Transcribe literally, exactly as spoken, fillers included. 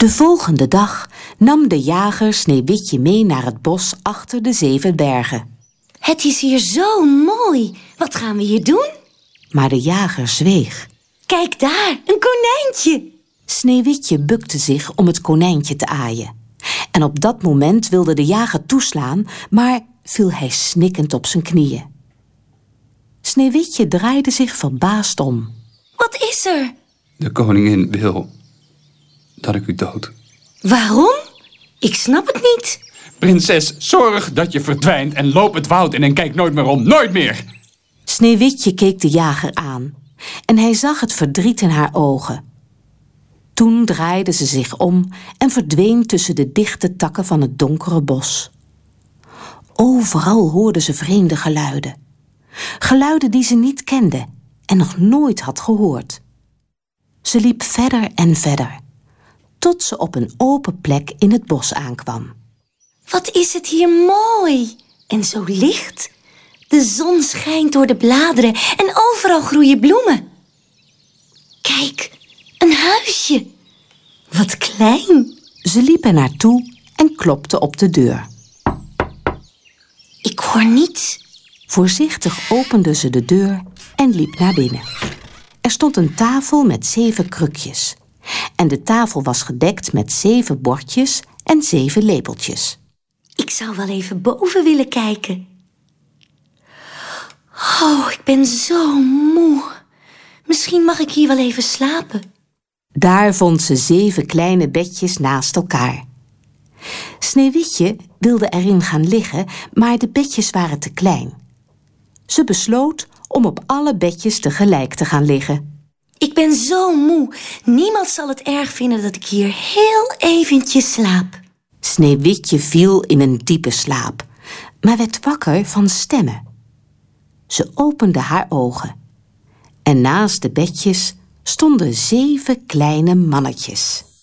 De volgende dag nam de jager Sneeuwwitje mee naar het bos achter de zeven bergen. Het is hier zo mooi. Wat gaan we hier doen? Maar de jager zweeg. Kijk daar, een konijntje. Sneeuwwitje bukte zich om het konijntje te aaien. En op dat moment wilde de jager toeslaan, maar viel hij snikkend op zijn knieën. Sneeuwwitje draaide zich verbaasd om. Wat is er? De koningin wil dat ik u dood. Waarom? Ik snap het niet. Prinses, zorg dat je verdwijnt en loop het woud in en kijk nooit meer om. Nooit meer! Sneeuwwitje keek de jager aan en hij zag het verdriet in haar ogen. Toen draaide ze zich om en verdween tussen de dichte takken van het donkere bos. Overal hoorde ze vreemde geluiden. Geluiden die ze niet kende en nog nooit had gehoord. Ze liep verder en verder, tot ze op een open plek in het bos aankwam. Wat is het hier mooi en zo licht. De zon schijnt door de bladeren en overal groeien bloemen. Kijk, een huisje. Wat klein. Ze liep er naartoe en klopte op de deur. Ik hoor niets. Voorzichtig opende ze de deur en liep naar binnen. Er stond een tafel met zeven krukjes. En de tafel was gedekt met zeven bordjes en zeven lepeltjes. Ik zou wel even boven willen kijken. Oh, ik ben zo moe. Misschien mag ik hier wel even slapen. Daar vond ze zeven kleine bedjes naast elkaar. Sneeuwwitje wilde erin gaan liggen, maar de bedjes waren te klein. Ze besloot om op alle bedjes tegelijk te gaan liggen. Ik ben zo moe. Niemand zal het erg vinden dat ik hier heel eventjes slaap. Sneeuwwitje viel in een diepe slaap, maar werd wakker van stemmen. Ze opende haar ogen. En naast de bedjes stonden zeven kleine mannetjes.